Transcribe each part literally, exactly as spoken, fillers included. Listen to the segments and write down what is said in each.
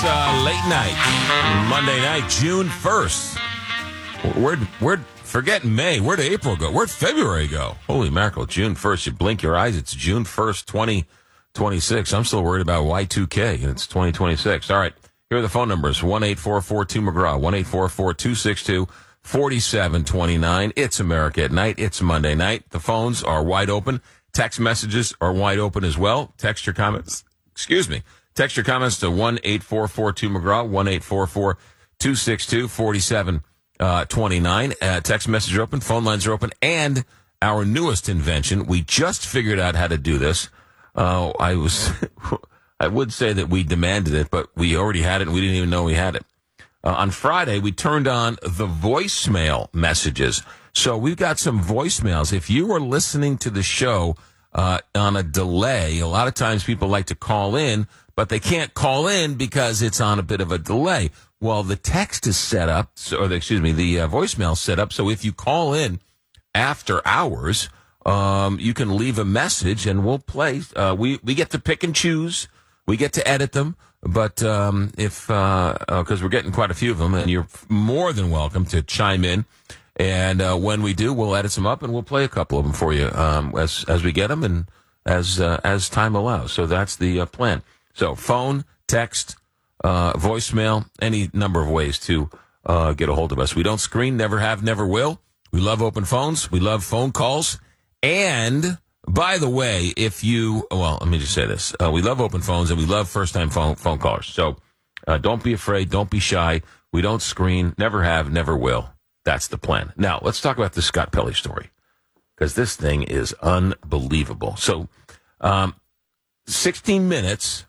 uh, late night, Monday night, June first. Where'd, where'd, forget May, where'd April go? Where'd February go? Holy mackerel, June first. You blink your eyes, it's June first, twenty twenty-six. I'm still worried about Y two K, and it's twenty twenty-six. All right, here are the phone numbers, one eight four four two McGraw, one eight four four two six two four seven two nine. It's America at Night. It's Monday night. The phones are wide open. Text messages are wide open as well. Text your comments. Excuse me. Text your comments to one eight four four two McGraw, one eight four four two six two four seven two nine. Uh, text message are open. Phone lines are open. And our newest invention, we just figured out how to do this. Uh, I was, I would say that we demanded it, but we already had it and we didn't even know we had it. Uh, on Friday, we turned on the voicemail messages. So we've got some voicemails. If you are listening to the show uh, on a delay, a lot of times people like to call in, but they can't call in because it's on a bit of a delay. Well, the text is set up, so, or the, excuse me, the uh, voicemail is set up. So if you call in after hours, um, you can leave a message and we'll play. Uh, we, we get to pick and choose. We get to edit them. But um, if, uh, uh 'cause we're getting quite a few of them, and you're more than welcome to chime in. And uh, when we do, we'll edit some up and we'll play a couple of them for you um, as as we get them and as uh, as time allows. So that's the uh, plan. So phone, text, uh, voicemail, any number of ways to uh, get a hold of us. We don't screen, never have, never will. We love open phones. We love phone calls. And by the way, if you, well, let me just say this. Uh, we love open phones and we love first-time phone phone callers. So uh, don't be afraid. Don't be shy. We don't screen, never have, never will. That's the plan. Now, let's talk about the Scott Pelley story because this thing is unbelievable. So um, sixteen minutes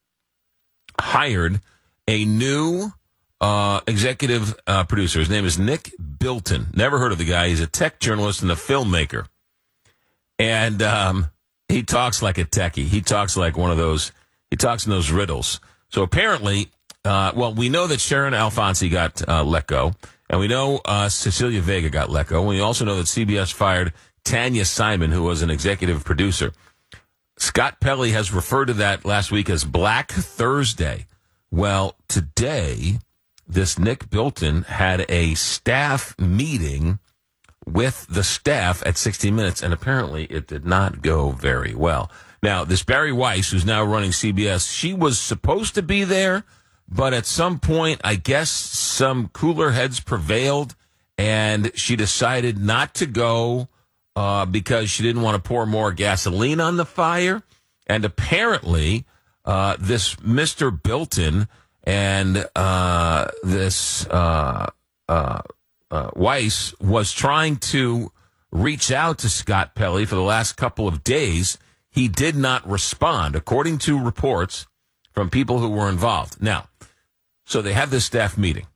hired a new uh, executive uh, producer. His name is Nick Bilton. Never heard of the guy. He's a tech journalist and a filmmaker. And um, he talks like a techie. He talks like one of those, he talks in those riddles. So apparently, uh, well, we know that Sharon Alfonsi got uh, let go. And we know uh, Cecilia Vega got let go. And we also know that C B S fired Tanya Simon, who was an executive producer. Scott Pelley has referred to that last week as Black Thursday. Well, today, this Nick Bilton had a staff meeting with the staff at sixty minutes, and apparently it did not go very well. Now, this Barry Weiss, who's now running C B S, she was supposed to be there, but at some point, I guess some cooler heads prevailed, and she decided not to go uh, because she didn't want to pour more gasoline on the fire. And apparently, uh, this Mister Bilton and uh, this uh, uh, uh, Weiss was trying to reach out to Scott Pelley for the last couple of days. He did not respond, according to reports from people who were involved. Now, so they have this staff meeting.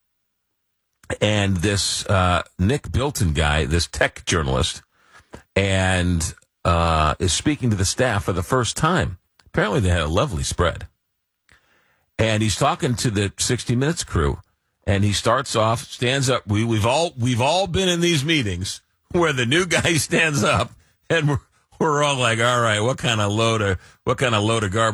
And this uh, Nick Bilton guy, this tech journalist, and uh, is speaking to the staff for the first time. Apparently they had a lovely spread. And he's talking to the sixty minutes crew. And he starts off, stands up. We, we've all we've all been in these meetings where the new guy stands up, and we're we're all like, all right, what kind of load of what kind of load of garbage